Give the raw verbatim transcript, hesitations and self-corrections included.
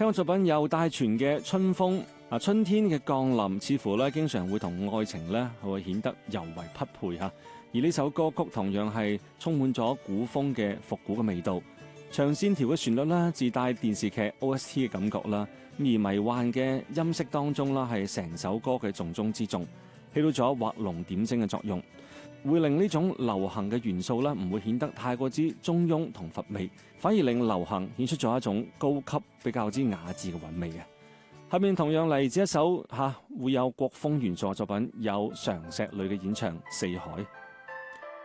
聽過作品有戴荃嘅《春風》，啊，春天嘅降臨似乎咧經常會同愛情咧會顯得尤為匹配嚇。而呢首歌曲同樣係充滿咗古風嘅復古嘅味道，長線條嘅旋律啦，自帶電視劇 O S T 嘅感覺啦，而迷幻嘅音色當中啦，係成首歌嘅重中之重，起到咗畫龍點睛嘅作用，會令呢種流行嘅元素咧唔會顯得太過之中庸同乏味，反而令流行顯出咗一種高級比較之雅致嘅韻味嘅。下面同樣嚟自一首嚇、啊、會有國風元素嘅作品，有常石磊嘅演唱《四海》。